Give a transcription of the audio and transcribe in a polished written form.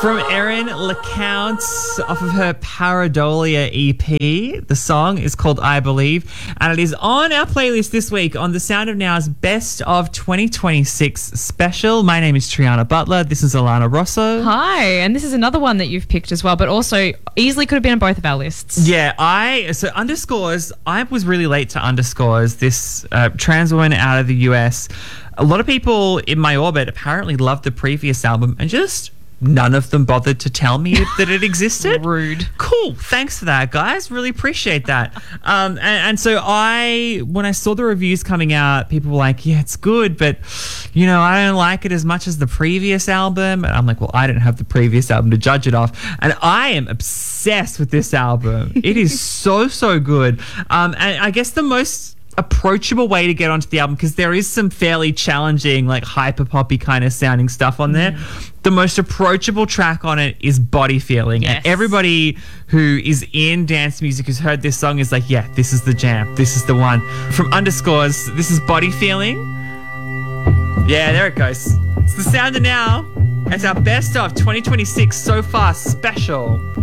From Erin LeCount off of her Paradolia EP. The song is called I Believe, and it is on our playlist this week on the Sound of Now's Best of 2026 special. My name is Triana Butler. This is Alana Rosso. Hi, and this is another one that you've picked as well, but also easily could have been on both of our lists. Yeah, so Underscores, I was really late to Underscores, this trans woman out of the US. A lot of people in my orbit apparently loved the previous album and just none of them bothered to tell me that it existed. Rude. Cool. Thanks for that, guys. Really appreciate that. And so when I saw the reviews coming out, people were like, yeah, it's good, but, I don't like it as much as the previous album. And I'm like, well, I didn't have the previous album to judge it off. And I am obsessed with this album. It is so, so good. And I guess the most approachable way to get onto the album, because there is some fairly challenging, like hyper poppy kind of sounding stuff on there. The most approachable track on it is Body Feeling. Yes. And everybody who is in dance music who's heard this song is like, yeah, this is the jam. This is the one. From Underscores, this is Body Feeling. Yeah, there it goes. It's the Sound of Now. It's our Best of 2026 So Far special.